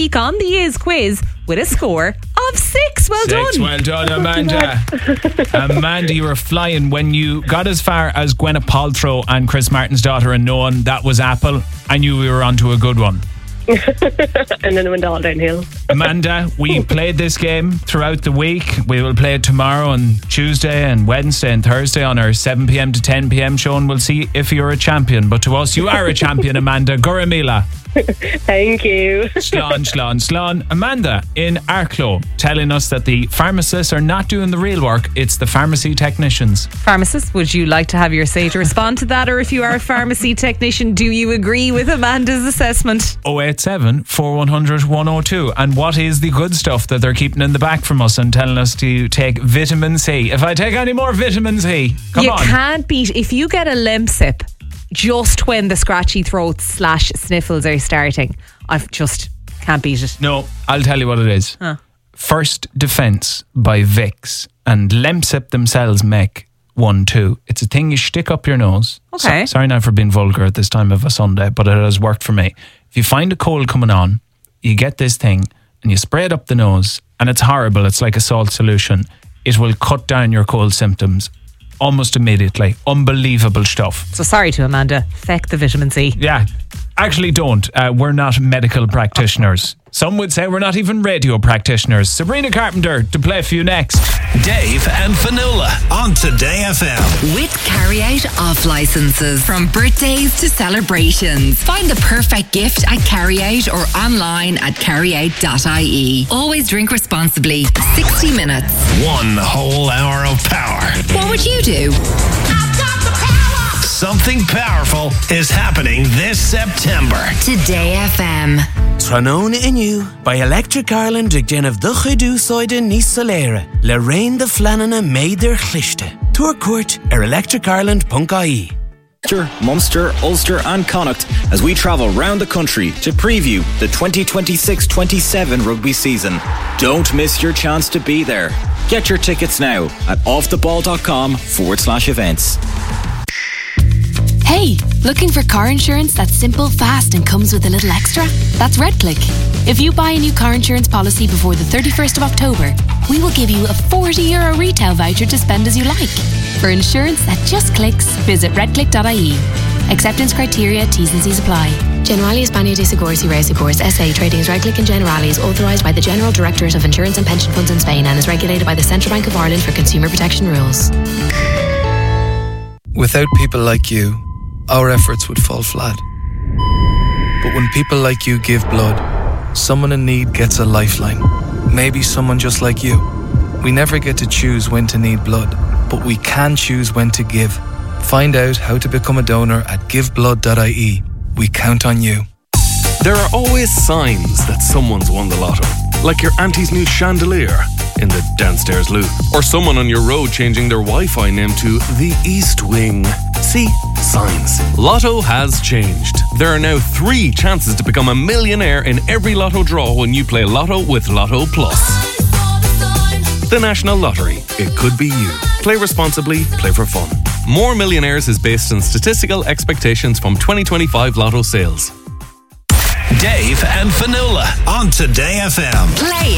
week on the Is Quiz with a score of 6. Well done. Well done, Amanda. Amanda, you were flying when you got as far as Gwyneth Paltrow and Chris Martin's daughter and no one. That was Apple. I knew we were onto a good one. And then it went all downhill. Amanda, we played this game throughout the week. We will play it tomorrow and Tuesday and Wednesday and Thursday on our 7pm to 10pm show, and we'll see if you're a champion. But to us, you are a champion, Amanda. Guramila. Thank you. Slán. Amanda in Arklow telling us that the pharmacists are not doing the real work, it's the pharmacy technicians. Pharmacist, would you like to have your say to respond to that? Or if you are a pharmacy technician, do you agree with Amanda's assessment? 087 4100 102. And what is the good stuff that they're keeping in the back from us and telling us to take vitamin C? If I take any more vitamin C, come on. You can't beat, if you get a Lemsip just when the scratchy throats / sniffles are starting, I just can't beat it. No, I'll tell you what it is. First Defence by Vicks, and Lemsip themselves make one too. It's a thing you stick up your nose. Okay. Sorry now for being vulgar at this time of a Sunday, but it has worked for me. If you find a cold coming on, you get this thing and you spray it up the nose, and it's horrible. It's like a salt solution. It will cut down your cold symptoms almost immediately. Unbelievable stuff. So sorry to Amanda. Feck the vitamin C. Yeah. Actually don't. We're not medical practitioners. Some would say we're not even radio practitioners. Sabrina Carpenter to play for you next. Dave and Fionnuala on Today FM. With Carryout off licenses. From birthdays to celebrations. Find the perfect gift at Carryout or online at carryout.ie. Always drink responsibly. 60 minutes. One whole hour of power. What would you do? I've got the power. Something powerful is happening this September. Today FM. Tranona Inu by Electric Ireland ag déanamh do chuidú sóide níos soléire le rain de flanana méidir chlichte. Tour court electricireland.ie. Munster, Ulster and Connacht as we travel round the country to preview the 2026-27 rugby season. Don't miss your chance to be there. Get your tickets now at offtheball.com/events. Hey, looking for car insurance that's simple, fast and comes with a little extra? That's RedClick. If you buy a new car insurance policy before the 31st of October, we will give you a €40 retail voucher to spend as you like. For insurance that just clicks, visit redclick.ie. Acceptance criteria, T's and C's apply. Generali España de Seguros y Reasegurs SA Trading is Redclick and Generali is authorised by the General Directorate of Insurance and Pension Funds in Spain and is regulated by the Central Bank of Ireland for consumer protection rules. Without people like you, our efforts would fall flat. But when people like you give blood, someone in need gets a lifeline. Maybe someone just like you. We never get to choose when to need blood, but we can choose when to give. Find out how to become a donor at giveblood.ie. We count on you. There are always signs that someone's won the lotto. Like your auntie's new chandelier in the downstairs loo. Or someone on your road changing their Wi-Fi name to the East Wing. See? Signs. Lotto has changed. There are now 3 chances to become a millionaire in every lotto draw when you play Lotto with Lotto Plus. The National Lottery. It could be you. Play responsibly, play for fun. More Millionaires is based on statistical expectations from 2025 Lotto sales. Dave and Fionnuala on Today FM. Play